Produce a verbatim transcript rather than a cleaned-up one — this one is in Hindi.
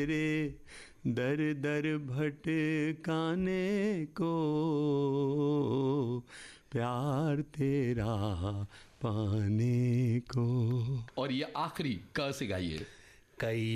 रे दर दर भटकाने को, प्यार तेरा पाने को। और ये आखिरी क से गाइए। कई